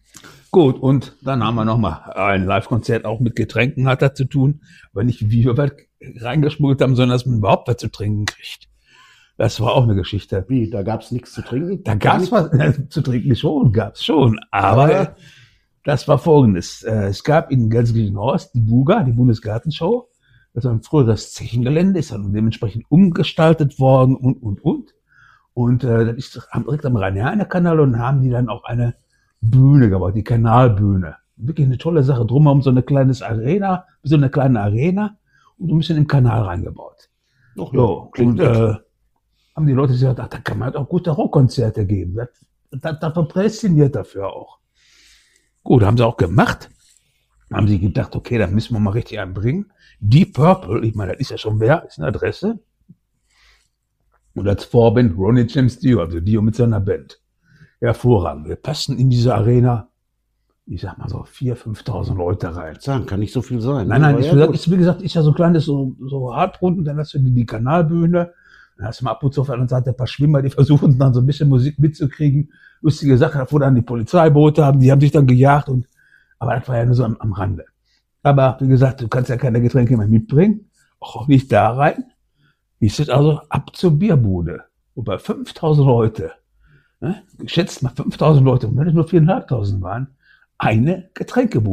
Gut, und dann haben wir nochmal ein Live-Konzert auch mit Getränken hat das zu tun, aber nicht wie wir was reingeschmuggelt haben, sondern dass man überhaupt was zu trinken kriegt. Das war auch eine Geschichte. Wie, da gab es nichts zu trinken? Da Gar gab es nichts? was zu trinken schon, gab es schon. Aber das war Folgendes. Es gab in Gelsenkirchen-Horst die BUGA, die Bundesgartenshow. Das war ein früheres Zechengelände, ist dann dementsprechend umgestaltet worden und. Und das ist direkt am Rhein-Herne-Kanal und haben die dann auch eine Bühne gebaut, die Kanalbühne. Wirklich eine tolle Sache. Drumherum so eine kleine Arena und ein bisschen im Kanal reingebaut. Ach ja, So, klingt und nett. haben die Leute gesagt, ach, da kann man halt auch gute Rockkonzerte geben. Das war prädestiniert dafür auch. Gut, haben sie auch gemacht. Haben sie gedacht, okay, dann müssen wir mal richtig einen bringen. Deep Purple, ich meine, das ist ja schon wer, ist eine Adresse. Und als Vorband Ronnie James Dio, also Dio mit seiner Band. Hervorragend. Wir passten in diese Arena, ich sag mal so 4.000, 5.000 Leute rein. Sagen, kann nicht so viel sein. Nein, Aber ja, gut. wie gesagt, ist ja so ein kleines, so Hartrunden, dann hast du die Kanalbühne, dann hast du mal ab und zu auf der anderen Seite ein paar Schwimmer, die versuchen dann so ein bisschen Musik mitzukriegen. Lustige Sache, davor dann die Polizeiboote haben, die haben sich dann gejagt aber das war ja nur so am Rande. Aber wie gesagt, du kannst ja keine Getränke mehr mitbringen, auch nicht da rein. Hieß es also ab zur Bierbude. Und bei 5.000 Leute, ne, geschätzt mal 5.000 Leute, und wenn es nur 4.500 waren, eine Getränkebude.